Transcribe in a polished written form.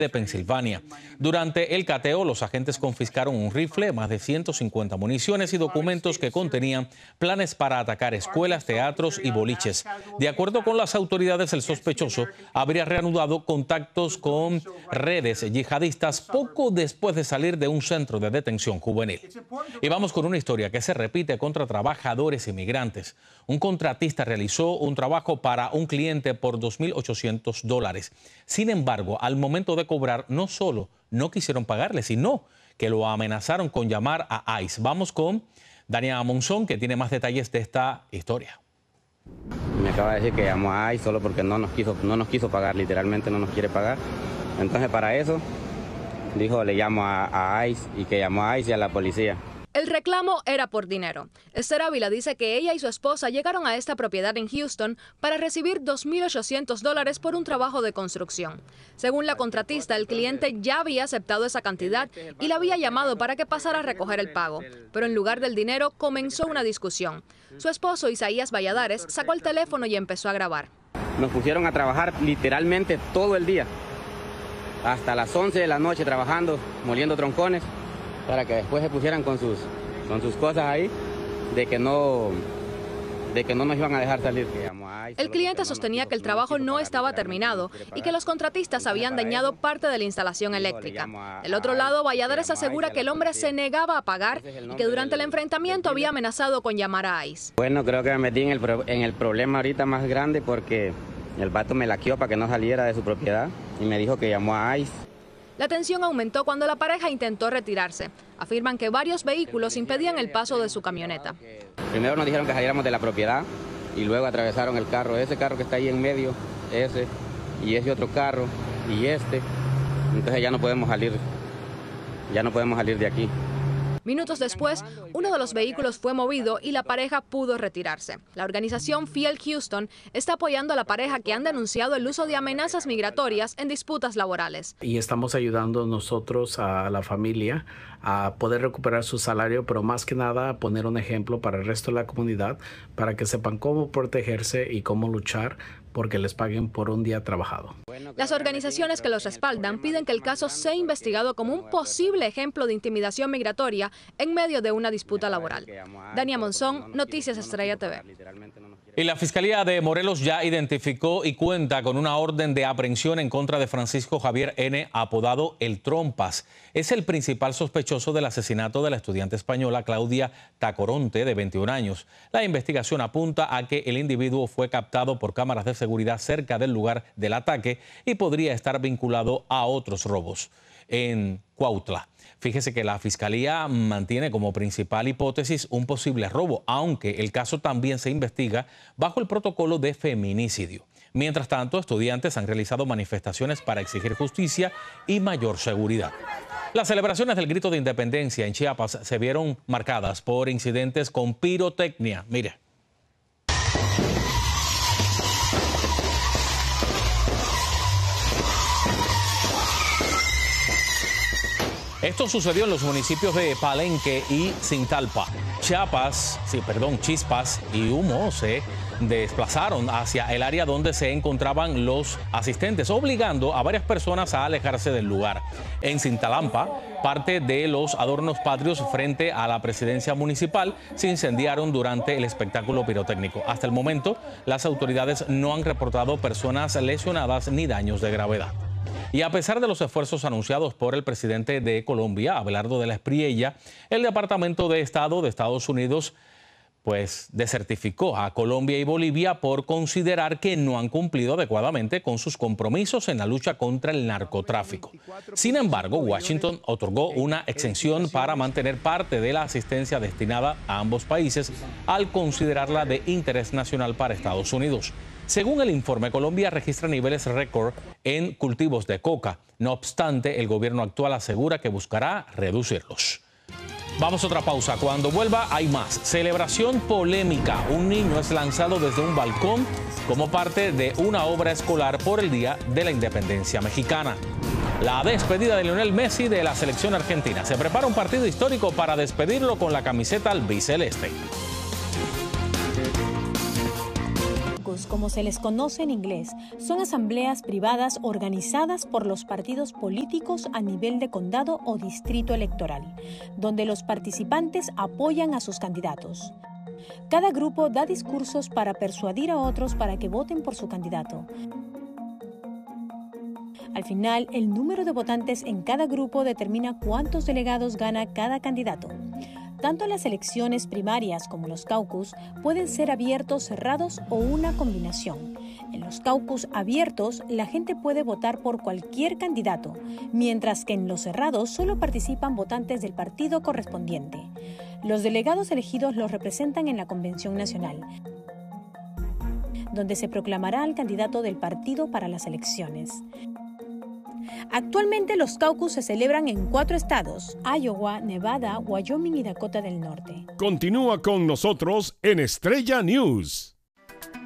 de Pensilvania. Durante el cateo, los agentes confiscaron un rifle, más de 150 municiones y documentos que contenían planes para atacar escuelas, teatros y boliches. De acuerdo con las autoridades, el sospechoso habría reanudado contactos con redes yihadistas poco después de salir de un centro de detención juvenil. Y vamos con una historia que se repite contra trabajadores inmigrantes. Un contratista realizó un trabajo para un cliente por $2.800. Sin embargo, al momento de cobrar, no solo no quisieron pagarle, sino que lo amenazaron con llamar a ICE. Vamos con Dania Monzón, que tiene más detalles de esta historia. Me acaba de decir que llamó a ICE solo porque no nos quiso pagar, literalmente no nos quiere pagar. Entonces, para eso, dijo, le llamo a ICE, y que llamó a ICE y a la policía. El reclamo era por dinero. Esther Ávila dice que ella y su esposa llegaron a esta propiedad en Houston para recibir $2.800 por un trabajo de construcción. Según la contratista, el cliente ya había aceptado esa cantidad y la había llamado para que pasara a recoger el pago. Pero en lugar del dinero comenzó una discusión. Su esposo, Isaías Valladares, sacó el teléfono y empezó a grabar. Nos pusieron a trabajar literalmente todo el día, hasta las 11 de la noche trabajando, moliendo troncones, para que después se pusieran con sus cosas ahí, de que no nos iban a dejar salir. El cliente sostenía que el trabajo no estaba terminado y que los contratistas habían dañado parte de la instalación eléctrica. Del otro lado, Valladares asegura que el hombre se negaba a pagar y que durante el enfrentamiento había amenazado con llamar a ICE. Bueno, creo que me metí en el problema ahorita más grande porque el vato me laqueó para que no saliera de su propiedad y me dijo que llamó a ICE. La tensión aumentó cuando la pareja intentó retirarse. Afirman que varios vehículos impedían el paso de su camioneta. Primero nos dijeron que saliéramos de la propiedad y luego atravesaron el carro. Ese carro que está ahí en medio, ese, y ese otro carro, y este. Entonces ya no podemos salir de aquí. Minutos después, uno de los vehículos fue movido y la pareja pudo retirarse. La organización Fiel Houston está apoyando a la pareja que han denunciado el uso de amenazas migratorias en disputas laborales. Y estamos ayudando nosotros a la familia a poder recuperar su salario, pero más que nada a poner un ejemplo para el resto de la comunidad, para que sepan cómo protegerse y cómo luchar porque les paguen por un día trabajado. Las organizaciones que los respaldan piden que el caso sea investigado como un posible ejemplo de intimidación migratoria en medio de una disputa laboral. Dania Monzón, Noticias Estrella TV. Y la Fiscalía de Morelos ya identificó y cuenta con una orden de aprehensión en contra de Francisco Javier N., apodado El Trompas. Es el principal sospechoso del asesinato de la estudiante española Claudia Tacoronte, de 21 años. La investigación apunta a que el individuo fue captado por cámaras de seguridad cerca del lugar del ataque y podría estar vinculado a otros robos en Cuautla. Fíjese que la Fiscalía mantiene como principal hipótesis un posible robo, aunque el caso también se investiga bajo el protocolo de feminicidio. Mientras tanto, estudiantes han realizado manifestaciones para exigir justicia y mayor seguridad. Las celebraciones del Grito de Independencia en Chiapas se vieron marcadas por incidentes con pirotecnia. Mire. Esto sucedió en los municipios de Palenque y Cintalpa. Chispas y humo se desplazaron hacia el área donde se encontraban los asistentes, obligando a varias personas a alejarse del lugar. En Cintalampa, parte de los adornos patrios frente a la presidencia municipal se incendiaron durante el espectáculo pirotécnico. Hasta el momento, las autoridades no han reportado personas lesionadas ni daños de gravedad. Y a pesar de los esfuerzos anunciados por el presidente de Colombia, Abelardo de la Espriella, el Departamento de Estado de Estados Unidos desertificó a Colombia y Bolivia por considerar que no han cumplido adecuadamente con sus compromisos en la lucha contra el narcotráfico. Sin embargo, Washington otorgó una exención para mantener parte de la asistencia destinada a ambos países al considerarla de interés nacional para Estados Unidos. Según el informe, Colombia registra niveles récord en cultivos de coca. No obstante, el gobierno actual asegura que buscará reducirlos. Vamos a otra pausa. Cuando vuelva hay más. Celebración polémica. Un niño es lanzado desde un balcón como parte de una obra escolar por el Día de la Independencia Mexicana. La despedida de Lionel Messi de la selección argentina. Se prepara un partido histórico para despedirlo con la camiseta albiceleste. caucus, como se les conoce en inglés, son asambleas privadas organizadas por los partidos políticos a nivel de condado o distrito electoral, donde los participantes apoyan a sus candidatos. Cada grupo da discursos para persuadir a otros para que voten por su candidato. Al final, el número de votantes en cada grupo determina cuántos delegados gana cada candidato. Tanto las elecciones primarias como los caucus pueden ser abiertos, cerrados o una combinación. En los caucus abiertos, la gente puede votar por cualquier candidato, mientras que en los cerrados solo participan votantes del partido correspondiente. Los delegados elegidos los representan en la Convención Nacional, donde se proclamará al candidato del partido para las elecciones. Actualmente los caucus se celebran en 4 estados: Iowa, Nevada, Wyoming y Dakota del Norte. Continúa con nosotros en Estrella News.